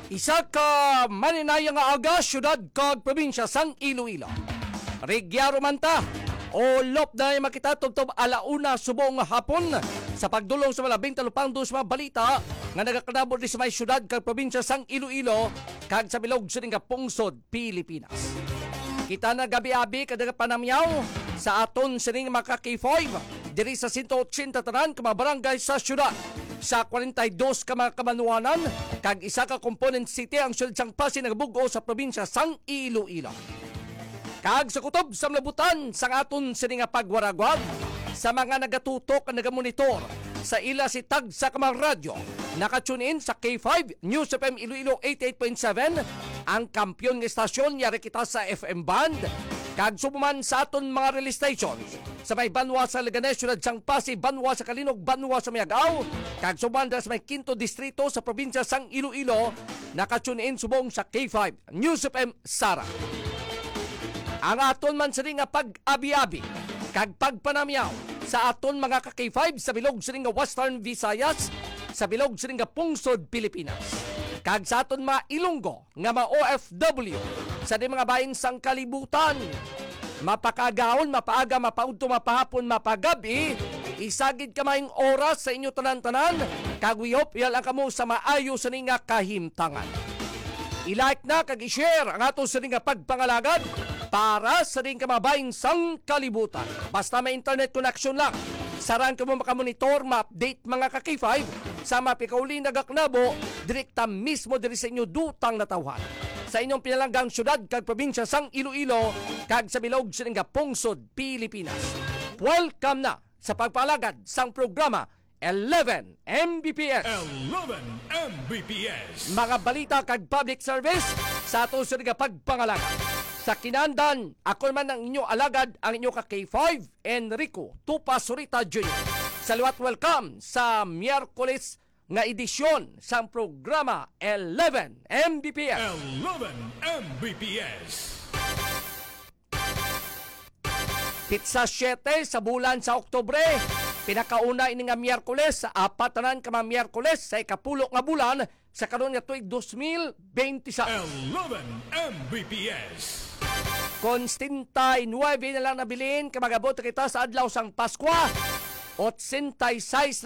Isa ka maninaya nga aga, syudad kag probinsya sang Iloilo. Rigyaro man ta, o lop na makita tubtob alauna subong hapon sa pagdulong sa mga 23 mga balita nga nagakanabot di sa may syudad kag probinsya sang Iloilo kag sa bilog sa nga pungsod, Pilipinas. Kita na gabi-abi kada panamyaw sa aton sining mga K5 diri sa 180 tanan ka mga barangay sa syudad. Sa 42 ka mga kamanuanan, kag isa ka component city ang syudad sang Pasig nagabugo sa probinsya sang Iloilo. Kag sa kutob sa mlabutan sang aton sini nga pagwaragwag sa mga nagatutok nga nagamonitor sa ila si tag sa kamang radyo. Nakatune in sa K5 News FM Iloilo 88.7 ang kampyon nga estasyon yari kita sa FM band. Kag subuman sa aton mga release stations sa may Banwa sa Leganes, syudad sang Pasig, Banwa sa Kalinog, Banwa sa Miagao, kag subanda sa may 5th distrito sa probinsya sang Iloilo, nakatune in subong sa K5 News FM Sara. Ang aton man sini nga pag-abi-abi kag pagpanamyaw sa aton mga ka-K5 sa bilog sini nga Western Visayas, sa bilog sini nga pungsod Pilipinas. Kag sa aton mga Ilonggo nga mga OFW sa di mga bahin sang kalibutan, mapakagaon, mapaaga, mapaudto, mapahapon, mapagabi, isagid kamayong oras sa inyo tanan-tanan, kag we hope yan ang kamo sa maayo sa nga kahimtangan. I-like na kag i-share ang ato sa nga pagpangalagad para sa ring kamabayin sang kalibutan. Basta may internet connection lang, saran ka mo makamonitor, ma-update mga ka-K5 sa mapikauli nagaknabo, direkta mismo diri sa inyo dutang natawhan. Sa inyong pinalanggang syudad kag probinsya sang Iloilo kag sa bilog sa nga pungsod, Pilipinas. Welcome na sa pagpalagad sang programa 11 Mbps. 11 Mbps. Mga balita kag public service sa ato sa nga pagpangalagad. Sa kinandan, ako man ang inyo alagad, ang inyo ka K5, Enrico Tupa Surita Jr. Salawat welcome sa Miyerkules nga edisyon sa programa 11 Mbps. 11 Mbps. Pitsa 7 sa bulan sa Oktubre, pinakauna ini nga Miyerkules sa apatanan ka mga Miyerkules sa ikapulo nga bulan sa karon nga tuig 2026. 11 Mbps. Constantine 9 na lang nabilin kamagabot kita sa adlaw sang Paskwa. 86